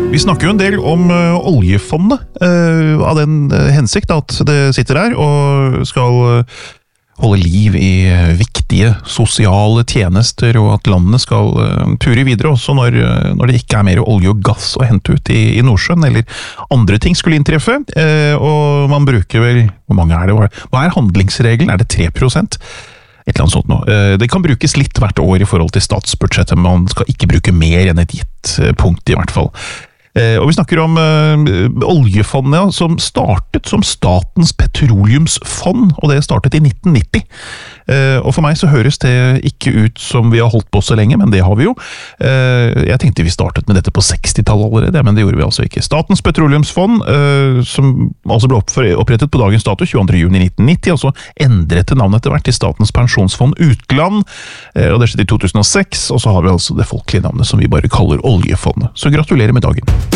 Vi snakker jo en del om oljefondet, av den hensikt at det sitter der og skal holde liv i viktige sosiale tjenester, og at landene skal ture videre også når det ikke mer olje og gass å hente ut i Nordsjøen, eller andre ting skulle inntreffe. Og man bruker vel, hvor mange det? Hva handlingsregelen? Det 3%? Et eller annet sånt nå. Det kan brukes litt hvert år i forhold til statsbudsjettet, men man skal ikke bruke mer enn et gitt punkt i hvert fall. Og vi snakker om oljefondet, som startet som Statens petroleumsfond, og det startet i 1990. Og for meg så høres det ikke ut som vi har holdt på så lenge, men det har vi jo. Jeg tenkte vi startet med dette på 60-tallet allerede, men det gjorde vi altså ikke. Statens petroleumsfond, som altså ble opprettet på dagens dato, 22. juni 1990, og så endret det navnet etter hvert til Statens pensjonsfond utland, og det skjedde i 2006, og så har vi altså det folkelige navnet som vi bare kaller oljefondet. Så gratulerer med dagen.